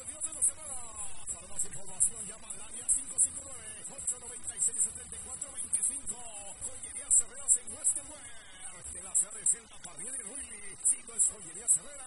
días de la semana. Para más información, llama al área 559-896-7425. Joyería Herreras en Western Wear. De la CRC, La Parrilla y Ruiz. Sigo es Joyería Herreras.